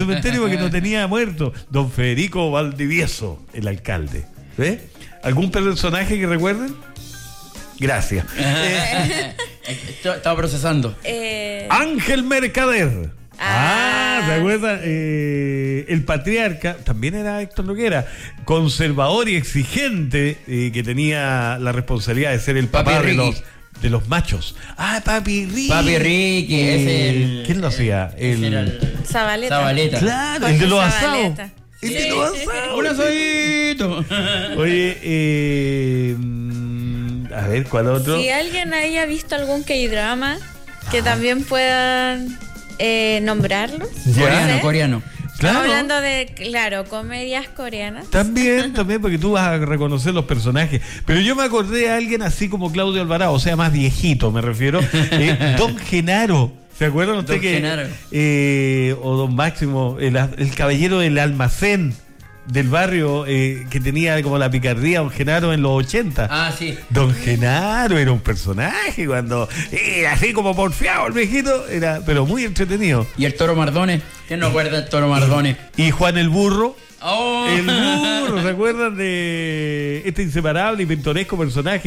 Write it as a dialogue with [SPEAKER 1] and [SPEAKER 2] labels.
[SPEAKER 1] cementerio porque no tenía muerto. Don Federico Valdivieso, el alcalde. ¿Ves? ¿Algún personaje que recuerden? Gracias.
[SPEAKER 2] Estaba procesando.
[SPEAKER 1] Ángel Mercader. ¿se acuerdan? El patriarca, también era Héctor Noguera, conservador y exigente, que tenía la responsabilidad de ser el papá de los machos. Papi Ricky.
[SPEAKER 2] Papi Ricky, ese el...
[SPEAKER 1] ¿Quién lo hacía?
[SPEAKER 3] Zabaleta.
[SPEAKER 1] Claro, el de los asados.
[SPEAKER 3] Sí.
[SPEAKER 1] El de los asados.
[SPEAKER 2] Un asadito.
[SPEAKER 1] Oye, a ver, ¿cuál otro?
[SPEAKER 3] Si alguien haya visto algún K-drama que también puedan nombrarlo.
[SPEAKER 2] Coreano.
[SPEAKER 3] Estamos hablando de, comedias coreanas.
[SPEAKER 1] También, porque tú vas a reconocer los personajes. Pero yo me acordé de alguien así como Claudio Alvarado, o sea, más viejito, me refiero. Don Genaro. ¿Se acuerdan ustedes que?
[SPEAKER 2] Genaro.
[SPEAKER 1] O Don Máximo, el caballero del almacén del barrio, que tenía como la picardía, Don Genaro en los 80.
[SPEAKER 2] Sí.
[SPEAKER 1] Don Genaro era un personaje cuando era así como porfiado el viejito, pero muy entretenido.
[SPEAKER 2] ¿Y el Toro Mardones? ¿Quién no acuerda del Toro Mardones?
[SPEAKER 1] Y Juan el Burro.
[SPEAKER 2] Oh.
[SPEAKER 1] El burro, ¿se acuerdan de este inseparable y pintoresco personaje